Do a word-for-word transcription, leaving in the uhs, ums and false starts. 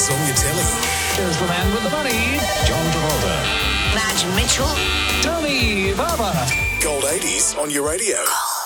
eighties on your telly. Here's the man with the money, John Travolta. Madge Mitchell. Tony Barber. Gold eighties on your radio. Gold.